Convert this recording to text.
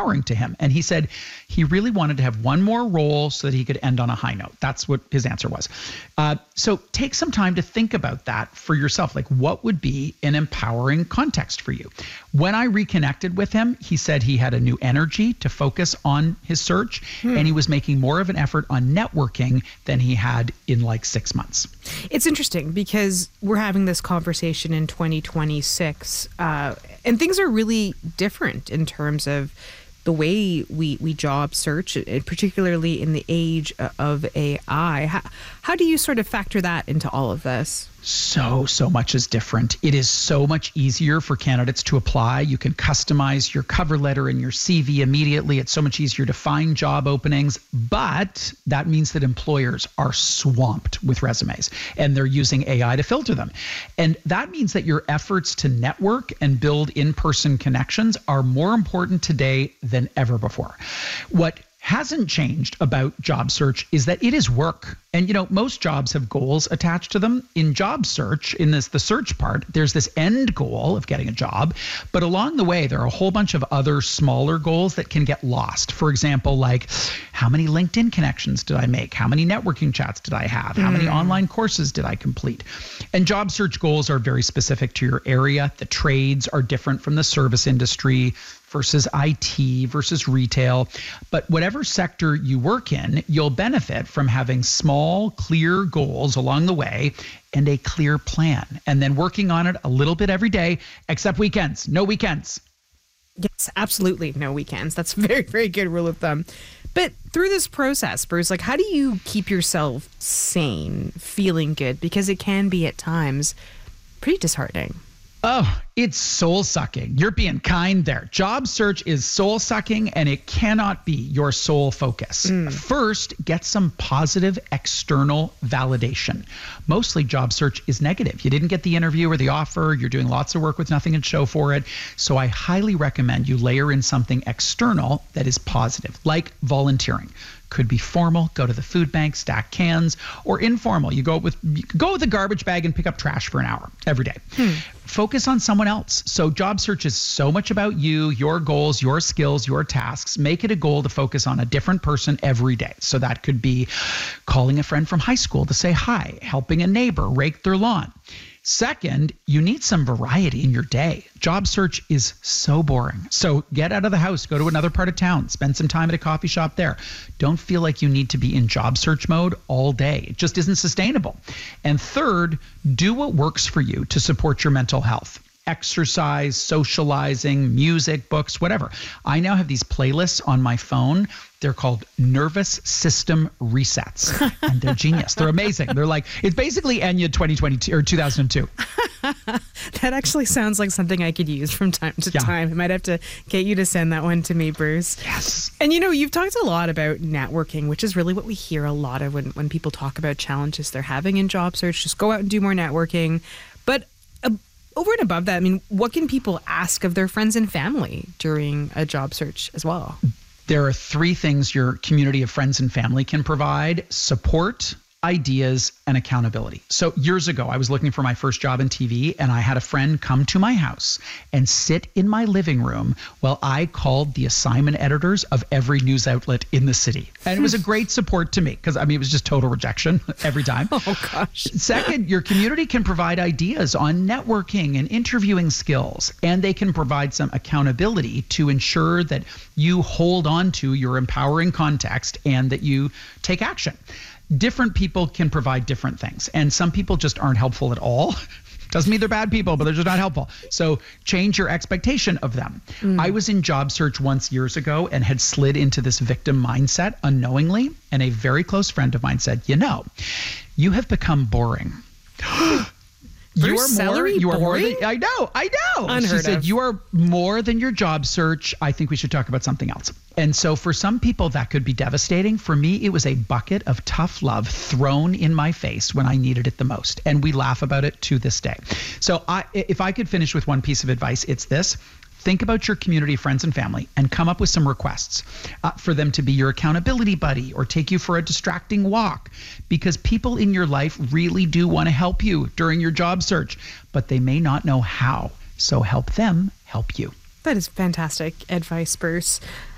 empowering to him. And he said he really wanted to have one more role so that he could end on a high note. That's what his answer was. So take some time to think about that for yourself. Like, what would be an empowering context for you? When I reconnected with him, he said he had a new energy to focus on his search, and he was making more of an effort on networking than he had in like 6 months. It's interesting because we're having this conversation in 2026, and things are really different in terms of the way we job search, particularly in the age of AI. How do you sort of factor that into all of this? So much is different. It is so much easier for candidates to apply. You can customize your cover letter and your CV immediately. It's so much easier to find job openings, but that means that employers are swamped with resumes and they're using AI to filter them. And that means that your efforts to network and build in-person connections are more important today than ever before. What hasn't changed about job search is that it is work. And, most jobs have goals attached to them. In job search, the search part, there's this end goal of getting a job. But along the way, there are a whole bunch of other smaller goals that can get lost. For example, like, how many LinkedIn connections did I make? How many networking chats did I have? How many online courses did I complete? And job search goals are very specific to your area. The trades are different from the service industry versus IT versus retail. But whatever sector you work in, you'll benefit from having small, clear goals along the way and a clear plan. And then working on it a little bit every day, except weekends. No weekends. Yes, absolutely. No weekends. That's a very, very good rule of thumb. But through this process, Bruce, how do you keep yourself sane, feeling good? Because it can be at times pretty disheartening. Oh, it's soul-sucking. You're being kind there. Job search is soul-sucking, and it cannot be your sole focus. First, get some positive external validation. Mostly job search is negative. You didn't get the interview or the offer. You're doing lots of work with nothing to show for it. So I highly recommend you layer in something external that is positive, like volunteering. Could be formal, go to the food bank, stack cans, or informal. You go with a garbage bag and pick up trash for an hour every day. Focus on someone else. So job search is so much about you, your goals, your skills, your tasks. Make it a goal to focus on a different person every day. So that could be calling a friend from high school to say hi, helping a neighbor rake their lawn. Second, you need some variety in your day. Job search is so boring. So get out of the house, go to another part of town, spend some time at a coffee shop there. Don't feel like you need to be in job search mode all day. It just isn't sustainable. And third, do what works for you to support your mental health. Exercise, socializing, music, books, whatever. I now have these playlists on my phone. They're called nervous system resets, and they're genius. They're amazing. They're like, it's basically Enya 2022 or 2002. That actually sounds like something I could use from time to time. I might have to get you to send that one to me, Bruce. Yes. And you've talked a lot about networking, which is really what we hear a lot of when people talk about challenges they're having in job search. Just go out and do more networking. But over and above that, what can people ask of their friends and family during a job search as well? There are 3 things your community of friends and family can provide: support, ideas, and accountability. So years ago, I was looking for my first job in TV, and I had a friend come to my house and sit in my living room while I called the assignment editors of every news outlet in the city. And it was a great support to me because, it was just total rejection every time. Oh, gosh. Second, your community can provide ideas on networking and interviewing skills, and they can provide some accountability to ensure that you hold on to your empowering context and that you take action. Different people can provide different things, and some people just aren't helpful at all. Doesn't mean they're bad people, but they're just not helpful. So change your expectation of them. I was in job search once years ago and had slid into this victim mindset unknowingly, and a very close friend of mine said, you have become boring. You are more than I know. Unheard she said, of. you are more than your job search. I think we should talk about something else. And so for some people that could be devastating. For me, it was a bucket of tough love thrown in my face when I needed it the most. And we laugh about it to this day. So if I could finish with one piece of advice, it's this. Think about your community, friends, and family, and come up with some requests for them to be your accountability buddy or take you for a distracting walk, because people in your life really do want to help you during your job search, but they may not know how. So help them help you. That is fantastic advice, Bruce.